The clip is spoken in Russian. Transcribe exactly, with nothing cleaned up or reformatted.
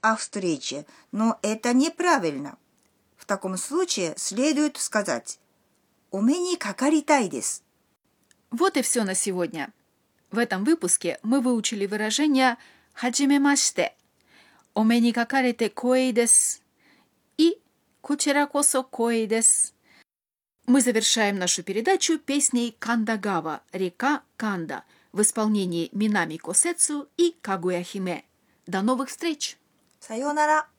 о встрече, но это неправильно. В таком случае следует сказать «お目にかかりたいです». Вот и все на сегодня. В этом выпуске мы выучили выражение «хачимемашите», «お目にかかれて光栄です» и «こちらこそ光栄です». Мы завершаем нашу передачу песней «Кандагава», «Река Канда» в исполнении Минами Косэцу и Кагуя Химе. До новых встреч! さようなら。